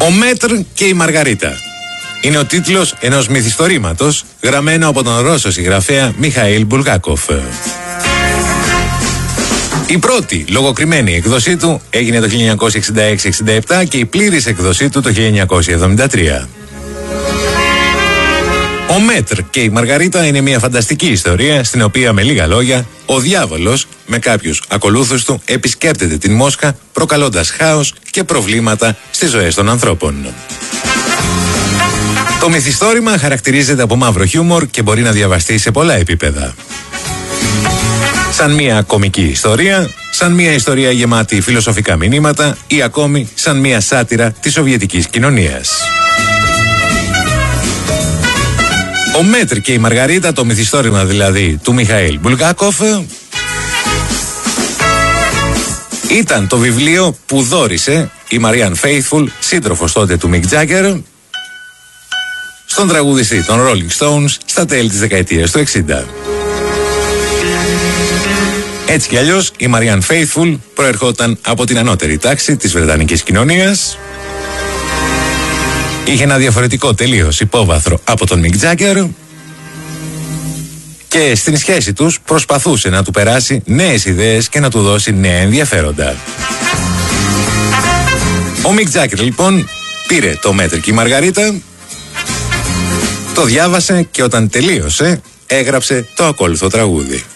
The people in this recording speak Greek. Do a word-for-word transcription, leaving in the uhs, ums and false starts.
Ο Μέτρ και η Μαργαρίτα είναι ο τίτλος ενός μυθιστορήματος γραμμένο από τον Ρώσο συγγραφέα Μιχαήλ Μπουλγάκοφ. Η πρώτη λογοκριμένη εκδοσή του έγινε το χίλια εννιακόσια εξήντα έξι εξήντα επτά και η πλήρης εκδοσή του το χίλια εννιακόσια εβδομήντα τρία. Ο Μέτρ και η Μαργαρίτα είναι μια φανταστική ιστορία στην οποία με λίγα λόγια ο διάβολος με κάποιους ακολούθους του επισκέπτεται την Μόσχα προκαλώντας χάος και προβλήματα στις ζωές των ανθρώπων. Το μυθιστόρημα χαρακτηρίζεται από μαύρο χιούμορ και μπορεί να διαβαστεί σε πολλά επίπεδα. Σαν μια κομική ιστορία, σαν μια ιστορία γεμάτη φιλοσοφικά μηνύματα ή ακόμη σαν μια σάτυρα της σοβιετικής κοινωνίας. Ο Μέτρ και η Μαργαρίτα, το μυθιστόρημα δηλαδή του Μιχαήλ Μπουλγάκοφ, ήταν το βιβλίο που δώρισε η Μαριάν Φέιθφουλ, σύντροφος τότε του Μικ Τζάγκερ, στον τραγουδιστή των Rolling Stones στα τέλη της δεκαετίας του εξήντα. Έτσι κι αλλιώς η Μαριάν Φέιθφουλ προερχόταν από την ανώτερη τάξη της βρετανικής κοινωνίας. Είχε ένα διαφορετικό τελείως υπόβαθρο από τον Μικ Τζάγκερ και στην σχέση τους προσπαθούσε να του περάσει νέες ιδέες και να του δώσει νέα ενδιαφέροντα. Ο Μικ Τζάγκερ λοιπόν πήρε το Μέτρ και η Μαργαρίτα, το διάβασε και όταν τελείωσε έγραψε το ακόλουθο τραγούδι.